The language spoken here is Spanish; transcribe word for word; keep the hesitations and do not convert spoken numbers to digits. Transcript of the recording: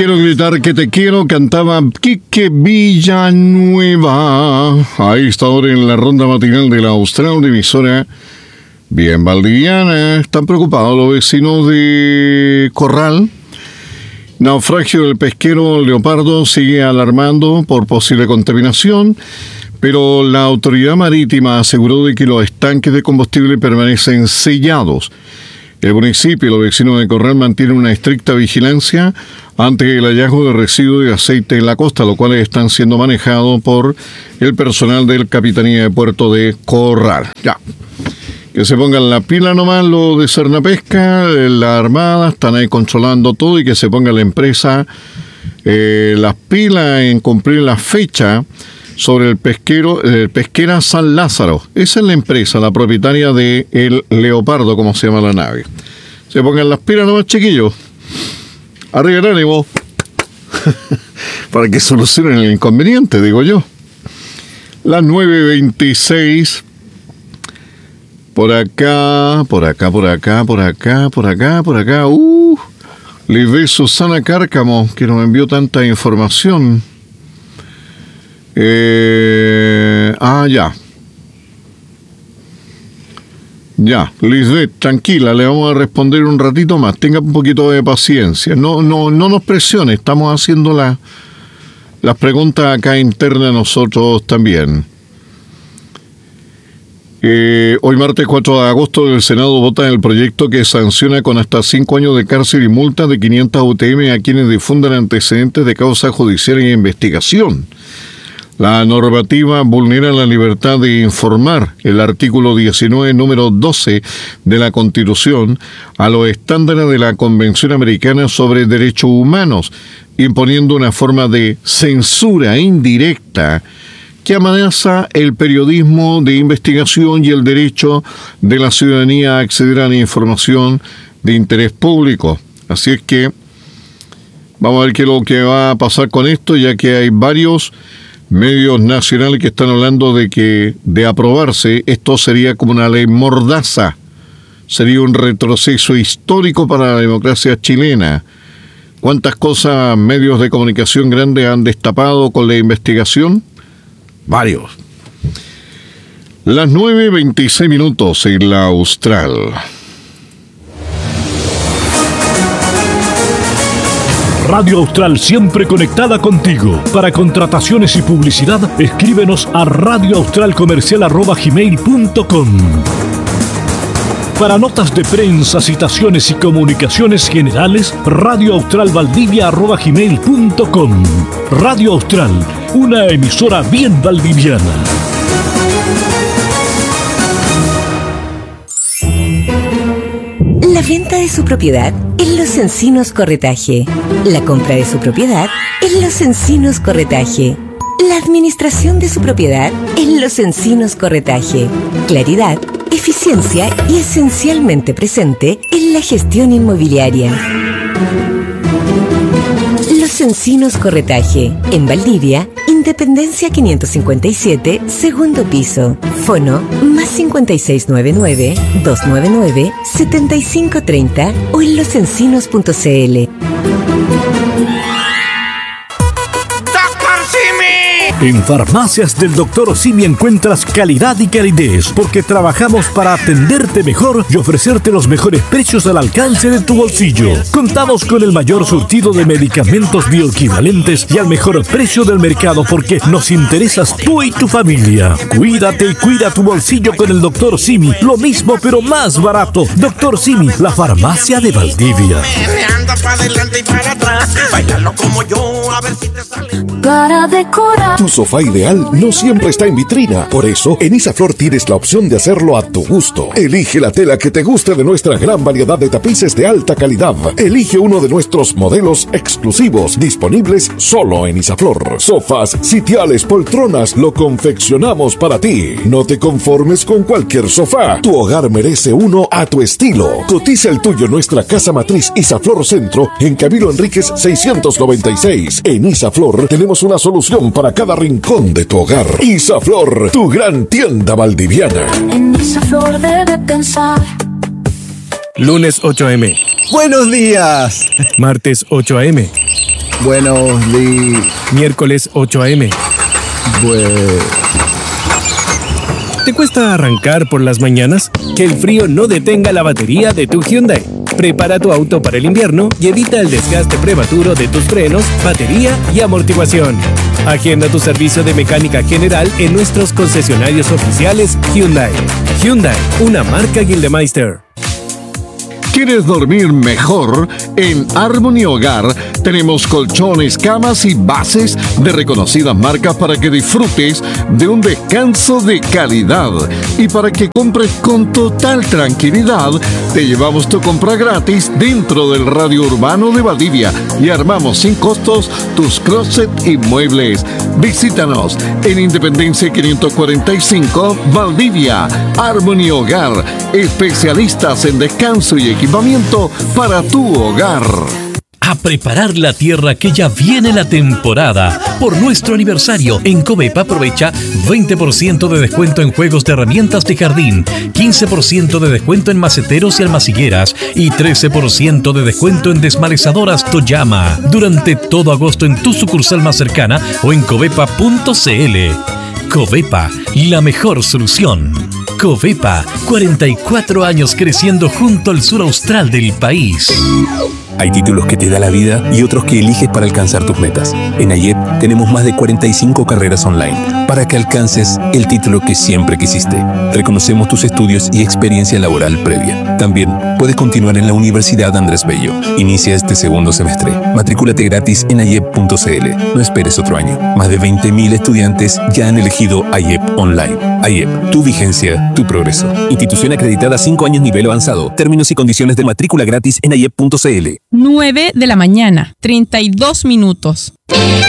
Quiero gritar que te quiero, cantaba Quique Villanueva. Ahí está ahora en la ronda matinal de la Austral de emisora bien valdiviana. Están preocupados los vecinos de Corral. Naufragio del pesquero Leopardo sigue alarmando por posible contaminación, pero la autoridad marítima aseguró de que los estanques de combustible permanecen sellados. El municipio y los vecinos de Corral mantienen una estricta vigilancia ante el hallazgo de residuos de aceite en la costa, los cuales están siendo manejados por el personal del Capitanía de Puerto de Corral. Ya. Que se pongan la pila nomás los de Cernapesca, la Armada, están ahí controlando todo, y que se ponga la empresa eh, las pilas en cumplir la fecha sobre el pesquero, el pesquera San Lázaro. Esa es la empresa, la propietaria de el Leopardo, como se llama la nave. Se pongan las pilas nomás, chiquillos. Arriba el ánimo. Para que solucionen el inconveniente, digo yo. Las nueve veintiséis. Por acá, por acá, por acá, por acá, por acá, por acá. Uh, Lisbeth Susana Cárcamo, que nos envió tanta información. Eh, ah, ya. Ya, Lisbeth, tranquila, le vamos a responder un ratito más. Tenga un poquito de paciencia. No, no, no nos presione, estamos haciendo la, las preguntas acá internas nosotros también. Eh, hoy martes cuatro de agosto el Senado vota el proyecto que sanciona con hasta cinco años de cárcel y multa de quinientas U T M a quienes difundan antecedentes de causa judicial e investigación. La normativa vulnera la libertad de informar, el artículo diecinueve, número doce de la Constitución, a los estándares de la Convención Americana sobre Derechos Humanos, imponiendo una forma de censura indirecta que amenaza el periodismo de investigación y el derecho de la ciudadanía a acceder a la información de interés público. Así es que vamos a ver qué es lo que va a pasar con esto, ya que hay varios medios nacionales que están hablando de que, de aprobarse, esto sería como una ley mordaza. Sería un retroceso histórico para la democracia chilena. ¿Cuántas cosas medios de comunicación grandes han destapado con la investigación? Varios. Las nueve veintiséis minutos en la Austral. Radio Austral, siempre conectada contigo. Para contrataciones y publicidad, escríbenos a radioaustralcomercial arroba gmail punto com. Para notas de prensa, citaciones y comunicaciones generales, radioaustralvaldivia arroba gmail punto com. Radio Austral, una emisora bien valdiviana. La venta de su propiedad en Los Encinos Corretaje. La compra de su propiedad en Los Encinos Corretaje. La administración de su propiedad en Los Encinos Corretaje. Claridad, eficiencia y esencialmente presente en la gestión inmobiliaria. Los Encinos Corretaje, en Valdivia, Independencia quinientos cincuenta y siete, segundo piso. Fono más cinco seis nueve nueve, dos nueve nueve, siete cinco tres cero o en losencinos punto c l. En Farmacias del Doctor Simi encuentras calidad y calidez, porque trabajamos para atenderte mejor y ofrecerte los mejores precios al alcance de tu bolsillo. Contamos con el mayor surtido de medicamentos bioequivalentes y al mejor precio del mercado, porque nos interesas tú y tu familia. Cuídate y cuida tu bolsillo con el Doctor Simi, lo mismo pero más barato. Doctor Simi, la farmacia de Valdivia. Para decorar. Tu sofá ideal no siempre está en vitrina. Por eso, en Isaflor tienes la opción de hacerlo a tu gusto. Elige la tela que te guste de nuestra gran variedad de tapices de alta calidad. Elige uno de nuestros modelos exclusivos, disponibles solo en Isaflor. Sofás, sitiales, poltronas, lo confeccionamos para ti. No te conformes con cualquier sofá. Tu hogar merece uno a tu estilo. Cotiza el tuyo en nuestra casa matriz Isaflor Centro, en Camilo Enríquez seiscientos noventa y seis. En Isaflor tenemos una solución para cada rincón de tu hogar. Isaflor, tu gran tienda valdiviana. En Isaflor debe pensar. Lunes ocho a eme. ¡Buenos días! Martes ocho a eme. Buenos días. Miércoles ocho a eme. Pues... ¿Te cuesta arrancar por las mañanas? Que el frío no detenga la batería de tu Hyundai. Prepara tu auto para el invierno y evita el desgaste prematuro de tus frenos, batería y amortiguación. Agenda tu servicio de mecánica general en nuestros concesionarios oficiales Hyundai. Hyundai, una marca Gildemeister. ¿Quieres dormir mejor? En Harmony Hogar tenemos colchones, camas y bases de reconocidas marcas para que disfrutes de un descanso de calidad. Y para que compres con total tranquilidad, te llevamos tu compra gratis dentro del radio urbano de Valdivia y armamos sin costos tus closet y muebles. Visítanos en Independencia quinientos cuarenta y cinco, Valdivia. Harmony Hogar, especialistas en descanso y equipamiento para tu hogar. A preparar la tierra que ya viene la temporada. Por nuestro aniversario, en Covepa aprovecha veinte por ciento de descuento en juegos de herramientas de jardín, quince por ciento de descuento en maceteros y almacigueras y trece por ciento de descuento en desmalezadoras Toyama. Durante todo agosto en tu sucursal más cercana o en covepa punto cl. Covepa, la mejor solución. Covepa, cuarenta y cuatro años creciendo junto al sur austral del país. Hay títulos que te da la vida y otros que eliges para alcanzar tus metas. En AYEP tenemos más de cuarenta y cinco carreras online para que alcances el título que siempre quisiste. Reconocemos tus estudios y experiencia laboral previa. También puedes continuar en la Universidad Andrés Bello. Inicia este segundo semestre. Matricúlate gratis en ayep punto cl. No esperes otro año. Más de veinte mil estudiantes ya han elegido AYEP Online. AYEP, tu vigencia, tu progreso. Institución acreditada cinco años nivel avanzado. Términos y condiciones de matrícula gratis en ayep punto cl. nueve de la mañana, treinta y dos minutos.